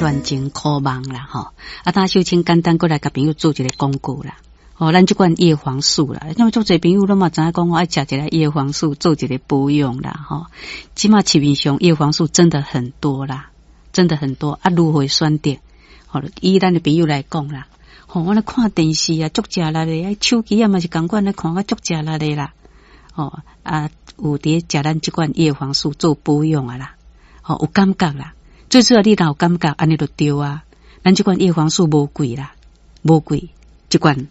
乱情苦梦啦吼。大秀清简单过来甲朋友做一个广告啦。咱这款叶黄素啦，因为做侪朋友拢嘛知影讲，我爱食一个叶黄素做一个保养啦吼。起码市面上叶黄素真的很多啦，真的很多如何选择？以咱的朋友来讲啦，我咧看电视啊，足食力的，手机啊嘛是共款咧看啊，足食力的啦。有伫食咱这款叶黄素做保养啊啦，有感觉啦。最主要你若有感觉，安尼就对啊。咱这款叶黄素无贵啦，无贵，一罐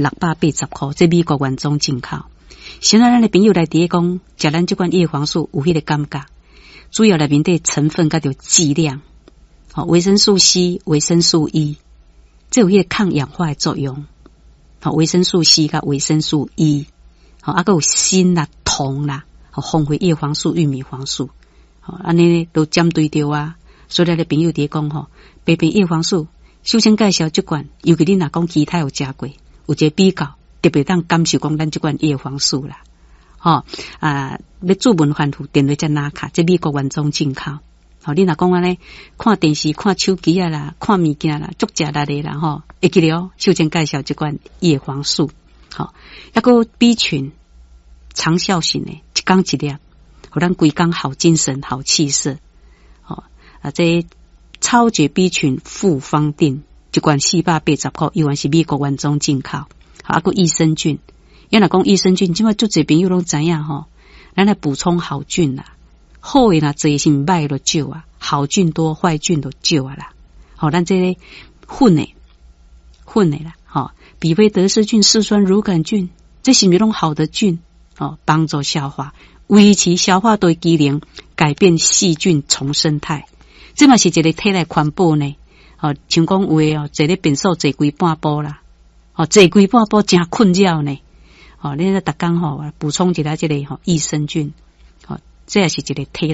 680块，这美国原装进口。现在咱的朋友来伫讲，食咱这款叶黄素有迄个感觉，主要内面的成分甲着剂量，维生素 C、维生素 E， 这有迄个抗氧化的作用。维生素 C 甲维生素 E， 还有锌啦、铜啦，丰富叶黄素、玉米黄素，安尼都针对着啊。所以咱的朋友伫讲白片叶黄素，首先介绍这款，尤其你若讲其他有食过。有一个比较，特别当感受讲咱这款叶黄素啦，要注文反复电话才拿卡，这美国原装进口。你若讲安尼看电视、看手机啊啦、看物件啦，足食力的啦会记得首先介绍这款叶黄素，还个 B 群长效型的，一天一粒，互咱规工好精神、好气色。这超绝 B 群复方定。一罐480块，依然是美国原装进口。还有益生菌，因若讲益生菌，即摆足侪朋友拢知影咱来补充好菌啦。好诶啦，侪是歹就少啊，好菌多，坏菌就少啊啦。咱这个混诶啦，比菲德氏菌、嗜酸乳杆菌，这是咪拢好的菌帮助消化，维持消化道机能，改变细菌重生态。这嘛是一个体内环保呢。像讲有诶坐咧便所坐规半步啦，坐规半步真困扰呢。你咧逐工补充一下这个益生菌，这也是一个体